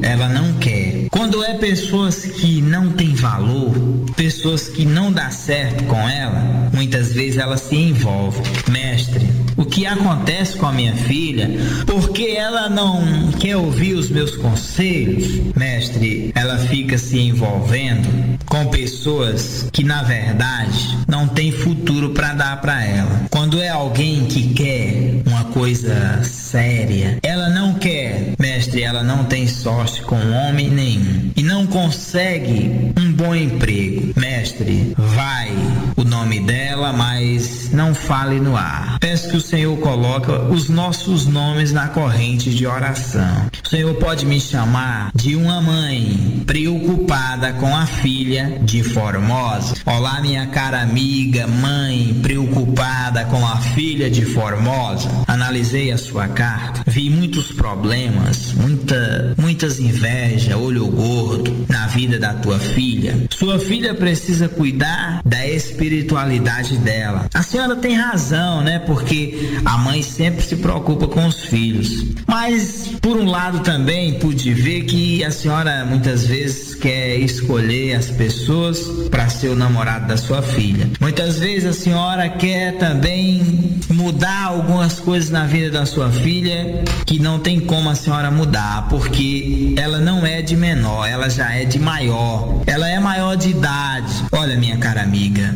ela não quer. Quando é pessoas que não têm valor, pessoas que não dá certo com ela, muitas vezes ela se envolve. Mestre, o que acontece com a minha filha? Porque ela não quer ouvir os meus conselhos? Mestre, ela fica se envolvendo com pessoas que na verdade não tem futuro para dar para ela. Quando é alguém que quer uma coisa séria, ela não quer. Mestre, ela não tem sorte com homem nenhum e não consegue um bom emprego. Mestre, vai o nome dela, mas não fale no ar. Peço que o Senhor coloque os nossos nomes na corrente de oração. O Senhor pode me chamar de uma mãe preocupada com a filha de Formosa. Olá, minha cara amiga, mãe preocupada com a filha de Formosa. Analisei a sua carta, vi muitos problemas, muitas invejas, olho gordo na vida da tua filha. Sua filha precisa cuidar da espiritualidade dela. A senhora tem razão, né? Porque a mãe sempre se preocupa com os filhos. Mas, por um lado também, pude ver que a senhora muitas vezes quer escolher as pessoas para ser o namorado da sua filha. Muitas vezes a senhora quer também mudar algumas coisas na vida da sua filha que não tem como a senhora mudar, porque ela não é de menor, ela já é de maior. Ela é maior de idade. Olha, minha cara amiga,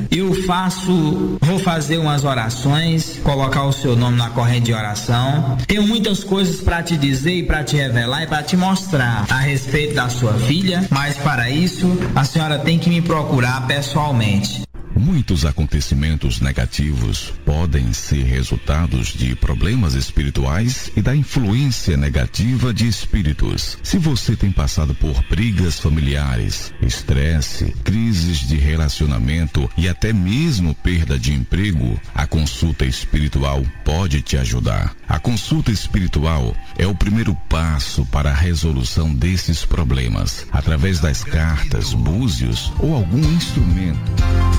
vou fazer umas orações, colocar o seu nome na corrente de oração. Tenho muitas coisas para te dizer e para te revelar e para te mostrar a respeito da sua filha, mas para isso a senhora tem que me procurar pessoalmente. Muitos acontecimentos negativos podem ser resultados de problemas espirituais e da influência negativa de espíritos. Se você tem passado por brigas familiares, estresse, crises de relacionamento e até mesmo perda de emprego, a consulta espiritual pode te ajudar. A consulta espiritual é o primeiro passo para a resolução desses problemas, através das cartas, búzios ou algum instrumento.